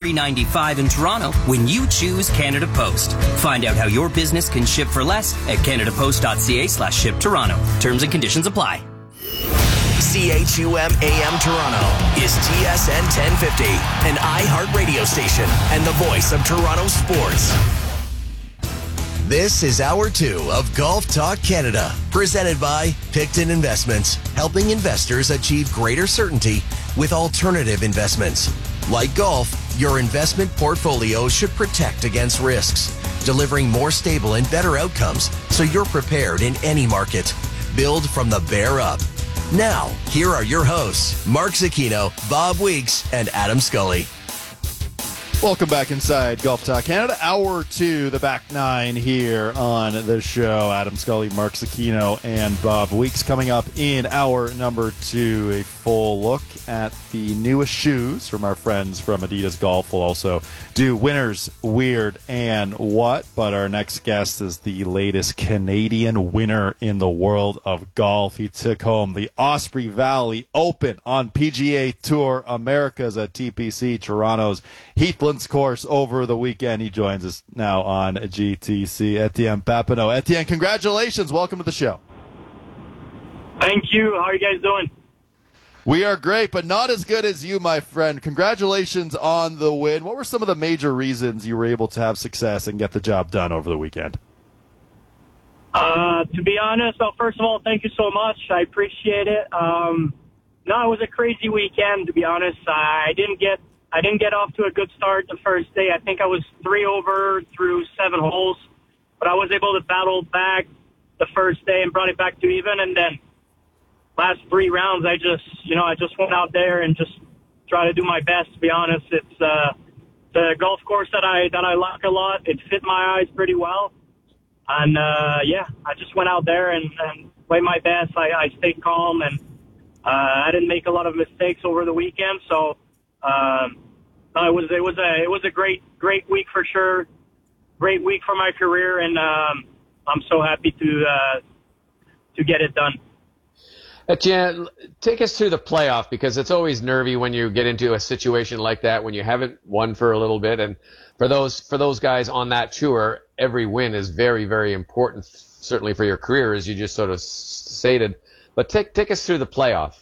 $3.95 in Toronto when you choose Canada Post. Find out how your business can ship for less at canadapost.ca/ship-Toronto. Terms and conditions apply. CHUM AM Toronto is TSN 1050, an iHeart radio station and the voice of Toronto sports. This is Hour 2 of Golf Talk Canada, presented by Picton Investments, helping investors achieve greater certainty with alternative investments. Like golf, your investment portfolio should protect against risks, delivering more stable and better outcomes so you're prepared in any market. Build from the bear up. Now, here are your hosts, Mark Zecchino, Bob Weeks, and Adam Scully. Welcome back inside Golf Talk Canada. Hour 2, the back nine here on the show. Adam Scully, Mark Zecchino, and Bob Weeks. Coming up in hour number 2, a full look at the newest shoes from our friends from Adidas Golf. We'll also do winners, weird, and what. But our next guest is the latest Canadian winner in the world of golf. He took home the Osprey Valley Open on PGA Tour Americas at TPC Toronto's Heathlands course over the weekend. He joins us now on GTC. Etienne Papineau. Etienne, congratulations. Welcome to the show. Thank you. How are you guys doing? We are great, but not as good as you, my friend. Congratulations on the win. What were some of the major reasons you were able to have success and get the job done over the weekend? To be honest, well, first of all, thank you so much. I appreciate it. No, it was a crazy weekend, to be honest. I didn't get off to a good start the first day. I think I was 3 over through 7 holes, but I was able to battle back the first day and brought it back to even. And then last 3 rounds, I just went out there and just tried to do my best. To be honest, it's the golf course that I like a lot. It fit my eyes pretty well, and I just went out there and played my best. I stayed calm and I didn't make a lot of mistakes over the weekend, so. It was a great week for sure. Great week for my career, and I'm so happy to get it done. Etienne, take us through the playoff, because it's always nervy when you get into a situation like that when you haven't won for a little bit. And for those guys on that tour, every win is very, very important, certainly for your career, as you just sort of stated. But take us through the playoff.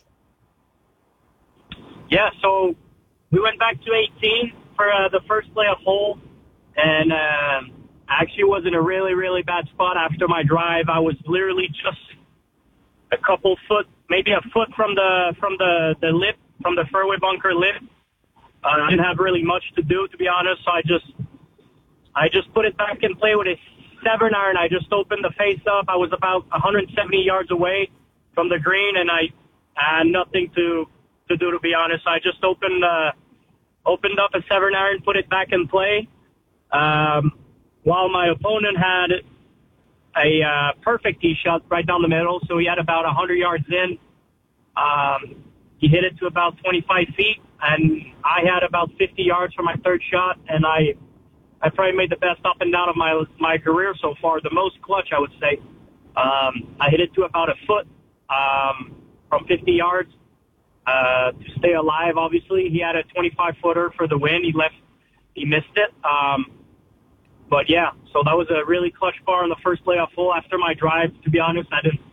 Yeah, so we went back to 18 for the first playoff hole, and actually was in a really, really bad spot after my drive. I was literally just a couple foot, maybe a foot from the lip, from the fairway bunker lip. I didn't have really much to do, to be honest, so I just put it back in play with a 7-iron. I just opened the face up. I was about 170 yards away from the green, and I had nothing to do, to be honest. I just opened up a 7-iron, put it back in play, while my opponent had a perfect tee shot right down the middle, so he had about 100 yards in. He hit it to about 25 feet, and I had about 50 yards for my third shot, and I probably made the best up and down of my career so far, the most clutch, I would say. I hit it to about a foot from 50 yards. To stay alive, obviously. He had a 25-footer for the win. He missed it. But yeah, so that was a really clutch par on the first playoff hole after my drive. To be honest,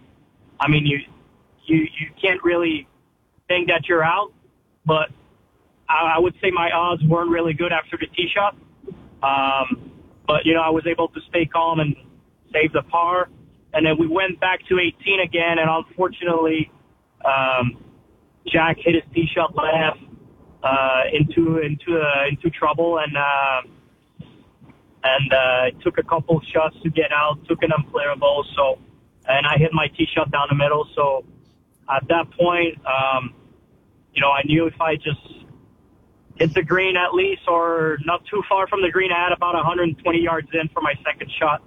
you can't really think that you're out, but I would say my odds weren't really good after the tee shot. But I was able to stay calm and save the par. And then we went back to 18 again, and unfortunately, Jack hit his tee shot left into trouble, and it took a couple shots to get out, took an unplayable. So, and I hit my tee shot down the middle. So, at that point, I knew if I just hit the green at least, or not too far from the green, I had about 120 yards in for my second shot.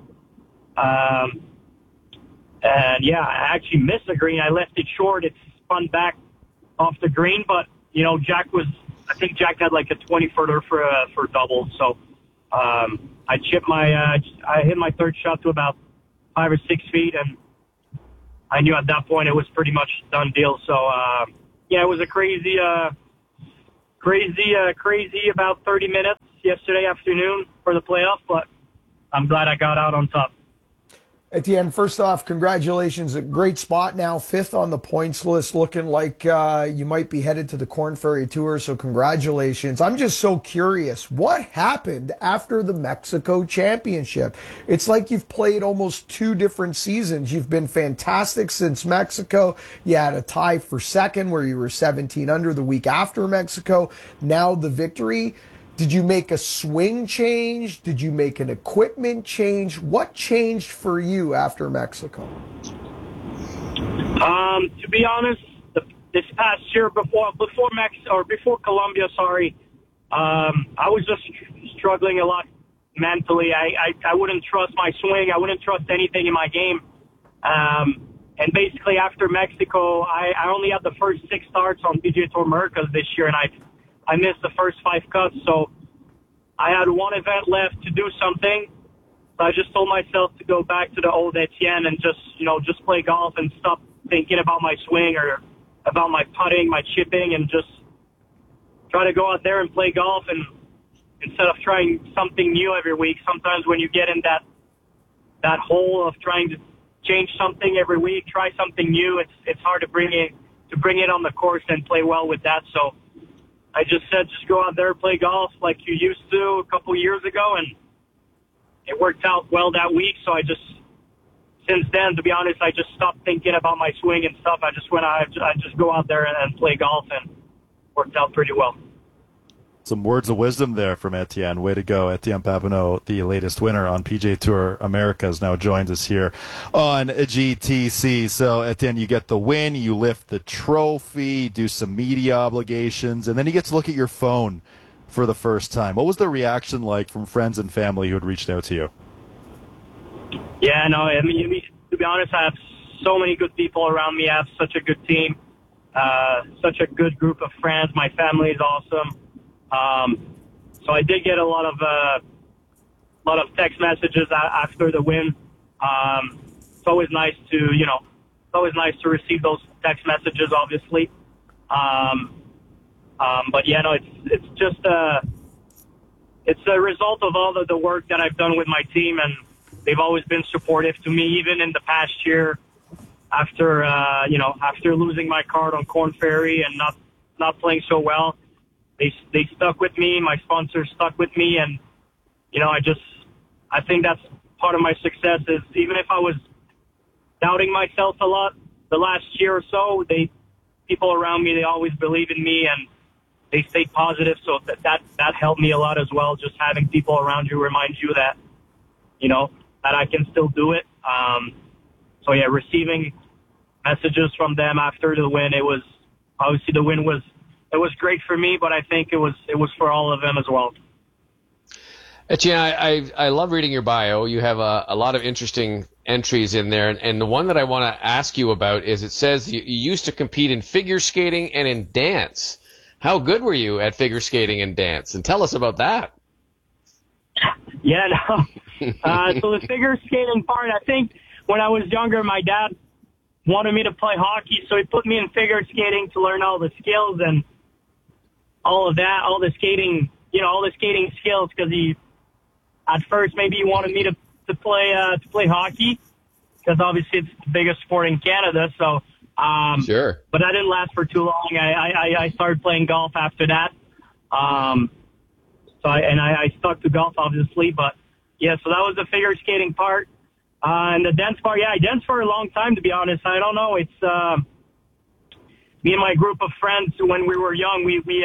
And yeah, I actually missed the green. I left it short. It spun back off the green, but I think Jack had like a 20-footer for double. So I hit my third shot to about 5 or 6 feet, and I knew at that point it was pretty much done deal. So it was a crazy crazy about 30 minutes yesterday afternoon for the playoff, but I'm glad I got out on top. Etienne, first off, congratulations. A great spot now, 5th on the points list, looking like you might be headed to the Corn Ferry Tour, so congratulations. I'm just so curious, what happened after the Mexico Championship? It's like you've played almost 2 different seasons. You've been fantastic since Mexico. You had a tie for second where you were 17 under the week after Mexico. Now the victory. Did you make a swing change? Did you make an equipment change? What changed for you after Mexico? To be honest, this past year before Colombia, I was just struggling a lot mentally. I wouldn't trust my swing. I wouldn't trust anything in my game. And basically after Mexico, I only had the first 6 starts on PGA Tour Americas this year, and I missed the first 5 cuts, so I had one event left to do something. So I just told myself to go back to the old Etienne and just play golf and stop thinking about my swing or about my putting, my chipping, and just try to go out there and play golf. And instead of trying something new every week, sometimes when you get in that hole of trying to change something every week, try something new, it's hard to bring it on the course and play well with that. So I just said, just go out there, play golf like you used to a couple years ago, and it worked out well that week. So since then, to be honest, I just stopped thinking about my swing and stuff. I just go out there and play golf, and worked out pretty well. Some words of wisdom there from Etienne. Way to go. Etienne Papineau, the latest winner on PGA Tour Americas, now joins us here on GTC. So, Etienne, you get the win, you lift the trophy, do some media obligations, and then you get to look at your phone for the first time. What was the reaction like from friends and family who had reached out to you? Yeah, no, I mean, to be honest, I have so many good people around me. I have such a good team, such a good group of friends. My family is awesome. So I did get a lot of text messages after the win. It's always nice to receive those text messages, obviously. But yeah, no, it's just it's a result of all of the work that I've done with my team, and they've always been supportive to me, even in the past year after losing my card on Corn Ferry and not playing so well. They stuck with me. My sponsors stuck with me, and I think that's part of my success. Is even if I was doubting myself a lot the last year or so, people around me, they always believe in me and they stayed positive. So that helped me a lot as well. Just having people around you remind you that that I can still do it. So yeah, receiving messages from them after the win, it was obviously the win was. It was great for me, but I think it was for all of them as well. Etienne, I love reading your bio. You have a lot of interesting entries in there, and the one that I want to ask you about is it says you used to compete in figure skating and in dance. How good were you at figure skating and dance? And tell us about that. Yeah, no. So the figure skating part, I think when I was younger, my dad wanted me to play hockey, so he put me in figure skating to learn all the skills and all of that, all the skating skills, because at first maybe he wanted me to play hockey, because obviously it's the biggest sport in Canada. So, sure. But that didn't last for too long. I started playing golf after that. So I stuck to golf, obviously, but yeah, so that was the figure skating part. And the dance part, yeah, I danced for a long time, to be honest. I don't know. It's, me and my group of friends when we were young, we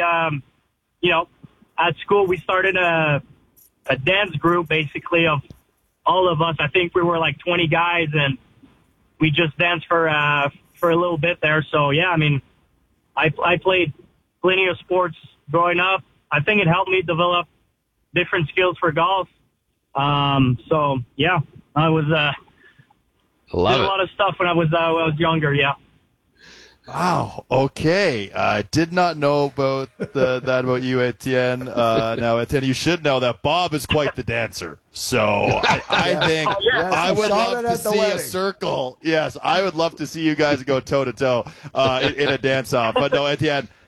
at school, we started a dance group, basically, of all of us. I think we were like 20 guys, and we just danced for a little bit there. So yeah, I mean, I played plenty of sports growing up. I think it helped me develop different skills for golf. So yeah, I was, did a lot of stuff when I was younger. Yeah. Wow. Okay. I did not know about that about you, Etienne. Now, Etienne, you should know that Bob is quite the dancer. So I think I would love to see a circle. Yes, I would love to see you guys go toe to toe in a dance off. But no, Etienne,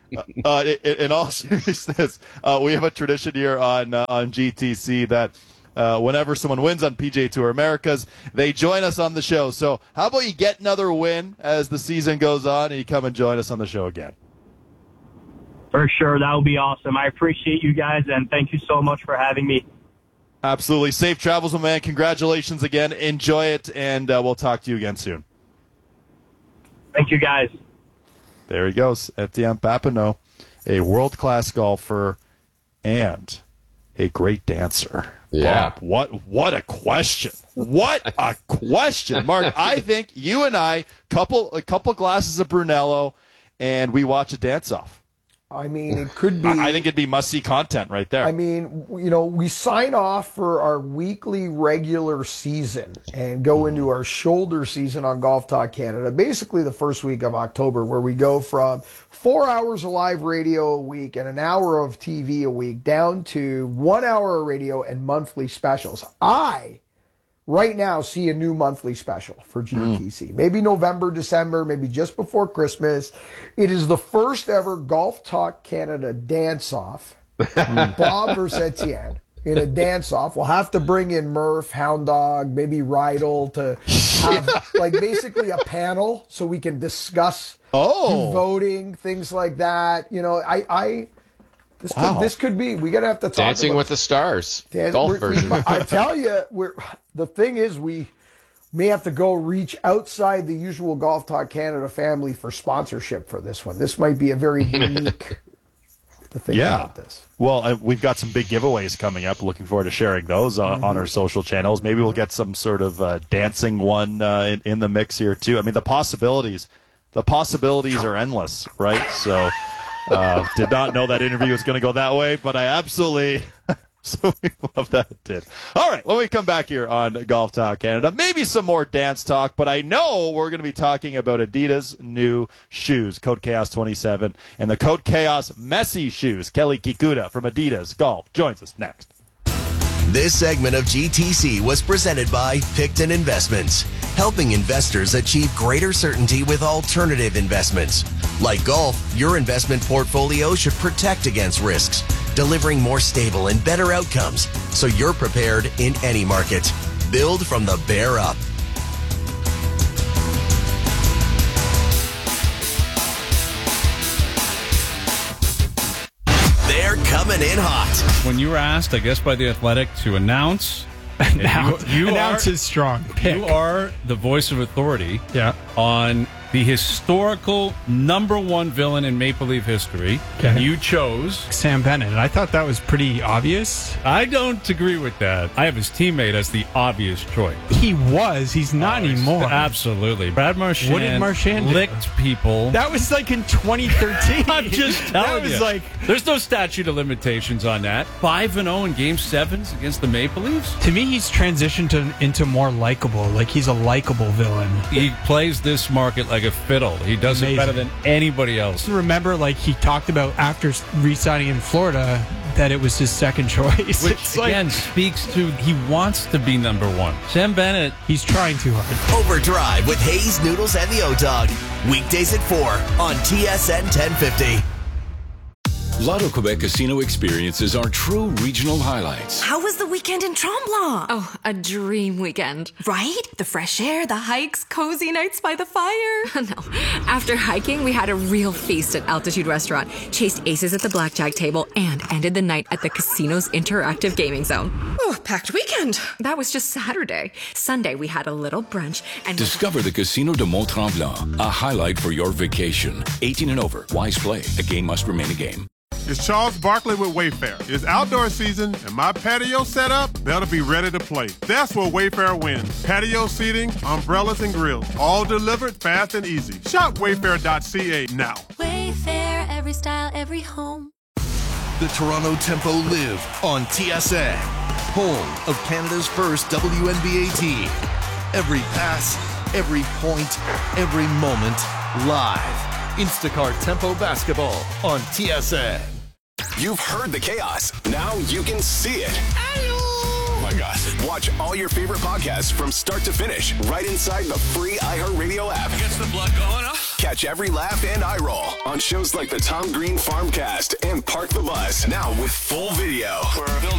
in all seriousness, we have a tradition here on GTC that whenever someone wins on PGA Tour Americas, they join us on the show. So how about you get another win as the season goes on and you come and join us on the show again? For sure. That would be awesome. I appreciate you guys, and thank you so much for having me. Absolutely. Safe travels, my man. Congratulations again. Enjoy it, and we'll talk to you again soon. Thank you, guys. There he goes, Etienne Papineau, a world-class golfer and a great dancer. Yeah. Bob, what a question. What a question. Mark, I think you and I, a couple glasses of Brunello, and we watch a dance-off. I mean, it could be. I think it'd be must-see content right there. I mean, we sign off for our weekly regular season and go into our shoulder season on Golf Talk Canada, basically the first week of October, where we go from 4 hours of live radio a week and an hour of TV a week down to 1 hour of radio and monthly specials. I right now see a new monthly special for GTC. Maybe November, December, maybe just before Christmas. It is the first ever Golf Talk Canada dance-off. Bob versus Etienne in a dance-off. We'll have to bring in Murph, Hound Dog, maybe Rydell to have basically a panel so we can discuss voting, things like that. This could be. We're gonna have to talk Dancing about with the Stars, golf version. I tell you, the thing is, we may have to go reach outside the usual Golf Talk Canada family for sponsorship for this one. This might be a very unique thing about this. Well, we've got some big giveaways coming up. Looking forward to sharing those on our social channels. Maybe we'll get some sort of dancing one in the mix here too. I mean, the possibilities are endless, right? So. Did not know that interview was going to go that way, but I absolutely love that it did. All right, when we come back here on Golf Talk Canada, maybe some more dance talk, but I know we're going to be talking about Adidas' new shoes, Code Chaos 27, and the Code Chaos Messi shoes. Kelly Kikuta from Adidas Golf joins us next. This segment of GTC was presented by Picton Investments, helping investors achieve greater certainty with alternative investments. Like golf, your investment portfolio should protect against risks, delivering more stable and better outcomes so you're prepared in any market. Build from the bear up. They're coming in hot. When you were asked, I guess, by The Athletic to announce... Announce is strong. You are the voice of authority on the historical #1 villain in Maple Leaf history. Okay. You chose Sam Bennett. And I thought that was pretty obvious. I don't agree with that. I have his teammate as the obvious choice. He was. He's not anymore. Absolutely. Brad Marchand, what did Marchand licked people. That was like in 2013. I'm just telling you. Like, there's no statute of limitations on that. 5-0 in Game 7s against the Maple Leafs. To me, he's transitioned into more likable. Like, he's a likable villain. He plays this market like a fiddle. He does it better than anybody else. Remember, like, he talked about after re-signing in Florida that it was his second choice. Which, again, speaks to he wants to be #1. Sam Bennett. He's trying too hard. Overdrive with Hayes, Noodles, and the O-Dog. Weekdays at 4 on TSN 1050. Lotto Quebec Casino experiences are true regional highlights. How was the weekend in Tremblant? Oh, a dream weekend. Right? The fresh air, the hikes, cozy nights by the fire. No. After hiking, we had a real feast at Altitude Restaurant, chased aces at the blackjack table, and ended the night at the casino's interactive gaming zone. Oh, packed weekend. That was just Saturday. Sunday, we had a little brunch and... Discover the Casino de Mont-Tremblant, a highlight for your vacation. 18 and over. Wise play. A game must remain a game. It's Charles Barkley with Wayfair. It's outdoor season, and my patio set up, that'll be ready to play. That's where Wayfair wins. Patio seating, umbrellas, and grills. All delivered fast and easy. Shop wayfair.ca now. Wayfair, every style, every home. The Toronto Tempo live on TSN, home of Canada's first WNBA team. Every pass, every point, every moment, live. Instacart Tempo Basketball on TSN. You've heard the chaos. Now you can see it. Oh my gosh. Watch all your favorite podcasts from start to finish right inside the free iHeartRadio app. Gets the blood going, huh? Catch every laugh and eye roll on shows like the Tom Green Farmcast and Park the Bus. Now with full video. We're building